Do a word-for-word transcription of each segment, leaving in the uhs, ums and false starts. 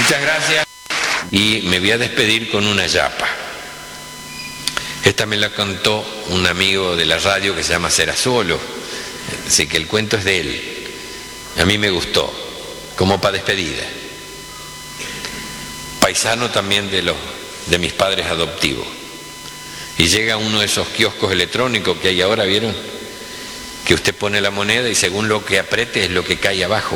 Muchas gracias. Y me voy a despedir con una yapa. Esta me la contó un amigo de la radio que se llama Serasolo, así que el cuento es de él. A mí me gustó, como para despedida. Paisano también de, los, de mis padres adoptivos. Y llega a uno de esos kioscos electrónicos que hay ahora, ¿vieron? Que usted pone la moneda y según lo que apriete es lo que cae abajo.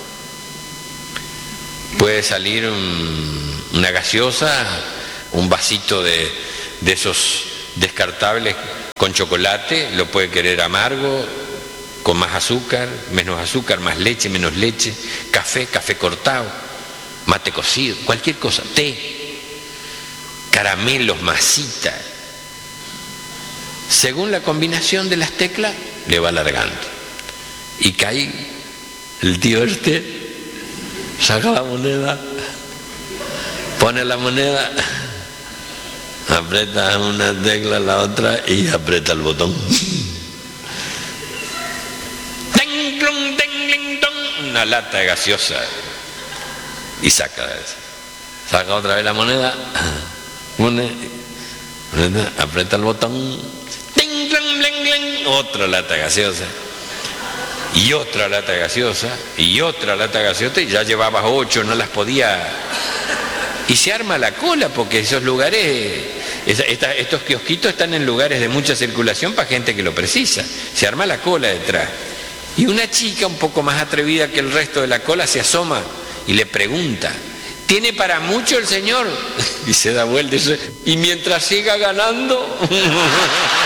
Puede salir un, una gaseosa, un vasito de, de esos descartables con chocolate, lo puede querer amargo, con más azúcar, menos azúcar, más leche, menos leche, café, café cortado, mate cocido, cualquier cosa, té, caramelos, masita. Según la combinación de las teclas, le va alargando. Y cae el tío este, saca la moneda, pone la moneda, aprieta una tecla, la otra y aprieta el botón. Una lata de gaseosa y saca, saca otra vez la moneda, pone, aprieta el botón, otra lata gaseosa y otra lata gaseosa y otra lata gaseosa, y ya llevaba ocho, no las podía, y se arma la cola porque esos lugares, esta, esta, estos kiosquitos están en lugares de mucha circulación para gente que lo precisa, se arma la cola detrás. Y una chica un poco más atrevida que el resto de la cola se asoma y le pregunta: ¿tiene para mucho el señor? Y se da vuelta y dice: ¿y mientras siga ganando?